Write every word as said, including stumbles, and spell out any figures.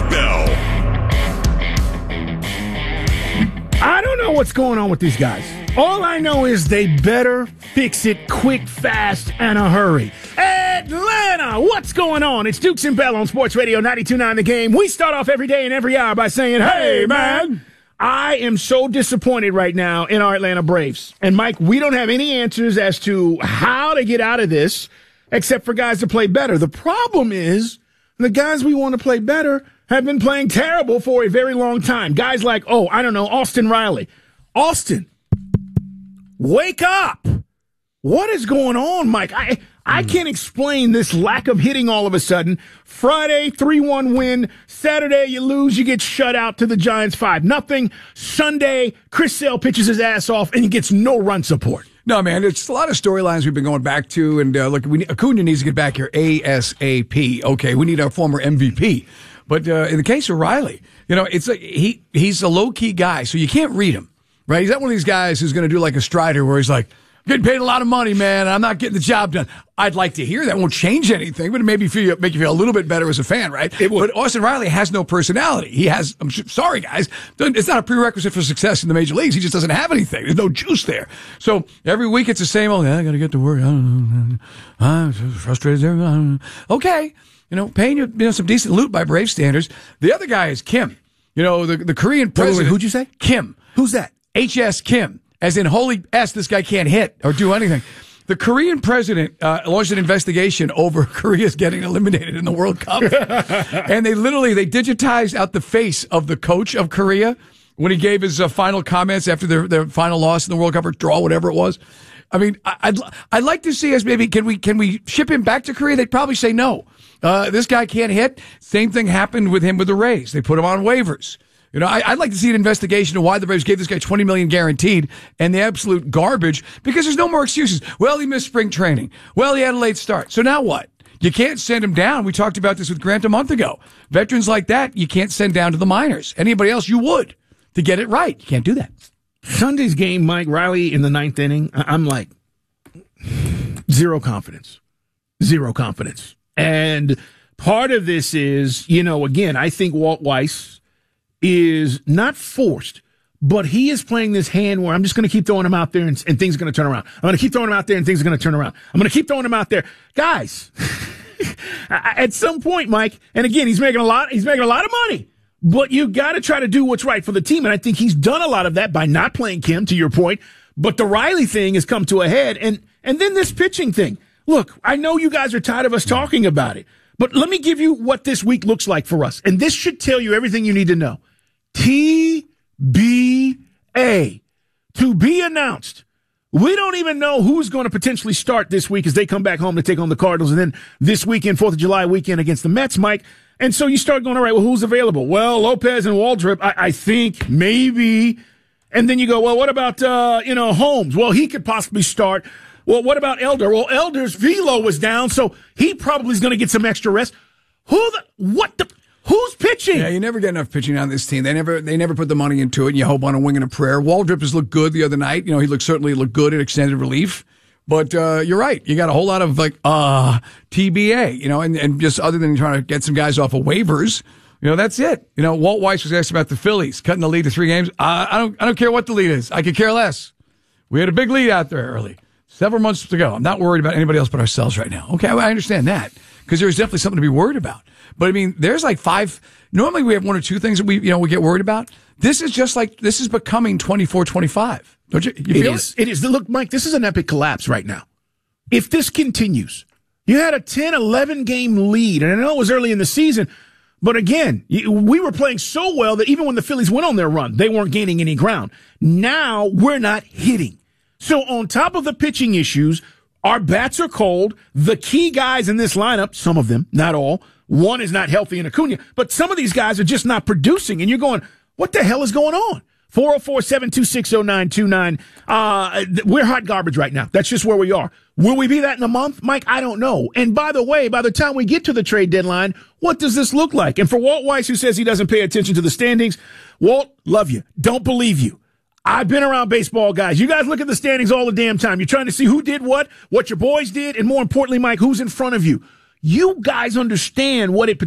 Bell. I don't know what's going on with these guys. All I know is they better fix it quick, fast, and a hurry. Atlanta, what's going on? It's Dukes and Bell on Sports Radio ninety-two point nine The Game. We start off every day and every hour by saying, hey, man, I am so disappointed right now in our Atlanta Braves. And, Mike, we don't have any answers as to how to get out of this except for guys to play better. The problem is the guys we want to play better have been playing terrible for a very long time. Guys like, oh, I don't know, Austin Riley. Austin, wake up. What is going on, Mike? I I can't explain this lack of hitting all of a sudden. Friday, three one win. Saturday, you lose. You get shut out to the Giants five nothing. Sunday, Chris Sale pitches his ass off, and he gets no run support. No, man, it's a lot of storylines we've been going back to. And uh, look, we, Acuna needs to get back here ASAP. Okay, we need our former M V P. But uh, in the case of Riley, you know, it's a, he he's a low-key guy, so you can't read him, right? He's not one of these guys who's going to do like a Strider where he's like, getting paid a lot of money, man, and I'm not getting the job done. I'd like to hear that. Won't change anything, but it maybe feel, make you feel a little bit better as a fan, right? It would. But Austin Riley has no personality. He has, I'm sorry, guys, it's not a prerequisite for success in the major leagues. He just doesn't have anything. There's no juice there. So every week it's the same old, I got to get to work. I don't know. I'm frustrated. I don't know. Okay. You know, paying you, you know, some decent loot by Brave standards. The other guy is Kim. You know, the, the Korean president. Wait, wait, who'd you say? Kim. Who's that? H S Kim. As in, holy S, this guy can't hit or do anything. The Korean president uh, launched an investigation over Korea's getting eliminated in the World Cup. And they literally, they digitized out the face of the coach of Korea when he gave his uh, final comments after their, their final loss in the World Cup or draw, whatever it was. I mean, I'd, I'd like to see us maybe, can we, can we ship him back to Korea? They'd probably say no. Uh, this guy can't hit. Same thing happened with him with the Rays. They put him on waivers. You know, I, I'd like to see an investigation of why the Braves gave this guy twenty million dollars guaranteed and the absolute garbage, because there's no more excuses. Well, he missed spring training. Well, he had a late start. So now what? You can't send him down. We talked about this with Grant a month ago. Veterans like that, you can't send down to the minors. Anybody else, you would, to get it right. You can't do that. Sunday's game, Mike Riley in the ninth inning, I'm like, zero confidence. Zero confidence. And part of this is, you know, again, I think Walt Weiss is not forced, but he is playing this hand where I'm just going to keep throwing him out there and, and things are going to turn around. I'm going to keep throwing him out there and things are going to turn around. I'm going to keep throwing him out there. Guys, at some point, Mike, and again, he's making a lot, he's making a lot of money, but you got to try to do what's right for the team. And I think he's done a lot of that by not playing Kim, to your point. But the Riley thing has come to a head. And, and then this pitching thing. Look, I know you guys are tired of us talking about it, but let me give you what this week looks like for us. And this should tell you everything you need to know. T B A, to be announced. We don't even know who's going to potentially start this week as they come back home to take on the Cardinals. And then this weekend, fourth of July weekend against the Mets, Mike. And so you start going, all right, well, who's available? Well, Lopez and Waldrop, I, I think, maybe. And then you go, well, what about, uh, you know, Holmes? Well, he could possibly start. Well, what about Elder? Well, Elder's velo was down, so he probably is going to get some extra rest. Who the, what the, who's pitching? Yeah, you never get enough pitching on this team. They never, they never put the money into it, and you hope on a wing and a prayer. Waldrop has looked good the other night. You know, he looked, certainly looked good at extended relief. But, uh, you're right. You got a whole lot of, like, uh, T B A, you know, and, and just other than trying to get some guys off of waivers, you know, that's it. You know, Walt Weiss was asked about the Phillies cutting the lead to three games. Uh, I don't, I don't care what the lead is. I could care less. We had a big lead out there early. Several months to go. I'm not worried about anybody else but ourselves right now. Okay, I understand that, because there's definitely something to be worried about. But I mean, there's like five. Normally we have one or two things that we, you know, we get worried about. This is just like, this is becoming twenty-four twenty-five. Don't you? you it feel is. It? it is. Look, Mike, this is an epic collapse right now. If this continues, you had a ten, eleven game lead, and I know it was early in the season, but again, we were playing so well that even when the Phillies went on their run, they weren't gaining any ground. Now we're not hitting. So on top of the pitching issues, our bats are cold. The key guys in this lineup, some of them, not all, one is not healthy in Acuna, but some of these guys are just not producing. And you're going, what the hell is going on? four oh four, seven two six, oh nine two nine. Uh, we're hot garbage right now. That's just where we are. Will we be that in a month? Mike, I don't know. And by the way, by the time we get to the trade deadline, what does this look like? And for Walt Weiss, who says he doesn't pay attention to the standings, Walt, love you. Don't believe you. I've been around baseball, guys. You guys look at the standings all the damn time. You're trying to see who did what, what your boys did, and more importantly, Mike, who's in front of you. You guys understand what it